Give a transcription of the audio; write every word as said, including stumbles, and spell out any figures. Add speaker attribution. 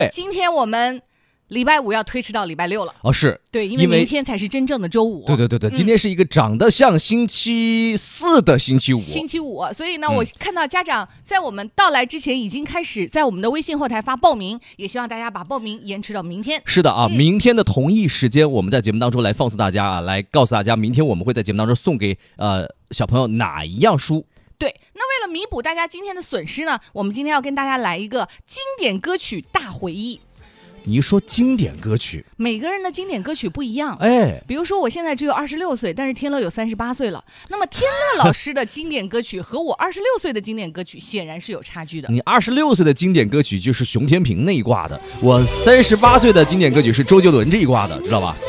Speaker 1: 哎，
Speaker 2: 今天我们礼拜五要推迟到礼拜六了。
Speaker 1: 哦，是
Speaker 2: 对，因为明天才是真正的周五。
Speaker 1: 对对对对、
Speaker 2: 嗯，
Speaker 1: 今天是一个长得像星期四的星期五。
Speaker 2: 星期五，所以呢、
Speaker 1: 嗯，
Speaker 2: 我看到家长在我们到来之前已经开始在我们的微信后台发报名，也希望大家把报名延迟到明天。
Speaker 1: 是的啊、
Speaker 2: 嗯，
Speaker 1: 明天的同一时间，我们在节目当中来放送大家啊，来告诉大家，明天我们会在节目当中送给呃小朋友哪一样书。
Speaker 2: 对，那为了弥补大家今天的损失呢，我们今天要跟大家来一个经典歌曲大回忆。
Speaker 1: 你一说经典歌曲，
Speaker 2: 每个人的经典歌曲不一样。
Speaker 1: 哎，
Speaker 2: 比如说我现在只有二十六岁，但是天乐有三十八岁了。那么天乐老师的经典歌曲和我二十六岁的经典歌曲显然是有差距的。
Speaker 1: 你二十六岁的经典歌曲就是熊天平那一挂的，我三十八岁的经典歌曲是周杰伦这一挂的，知道吧？